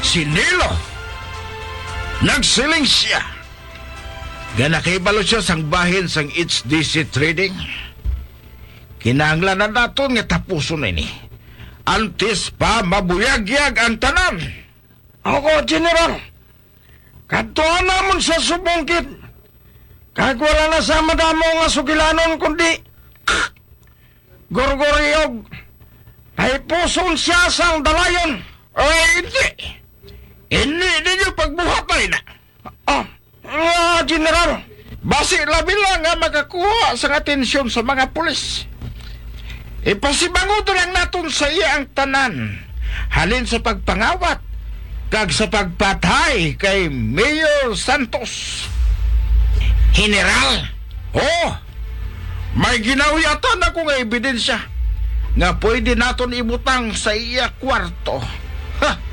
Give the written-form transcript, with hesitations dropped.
Si Nilo. Nagsiling siya. Nga nakibalo siya sang bahin sang HDC Trading. Kinahanglan na naton nga tapuson ini. Antes pa mabuyagyag ang tanan. Ako, General. Katuan namon sa subungkit. Kag wala na sa madamo nga sugilanon kundi gorgoryog. Ay puson siya sang dalayon. Ay, hindi. Hindi ninyo pagbuhatay na. General. Basi labi lang nga makakuha sa atensyon sa mga pulis. Ipasibango lang naton sa iya ang tanan. Halin sa pagpangawat kag sa pagpatay kay Mayor Santos. General. Oh, may ginawiyatan ako nga ebidensya nga pwede naton ibutang sa iya kwarto. Ha!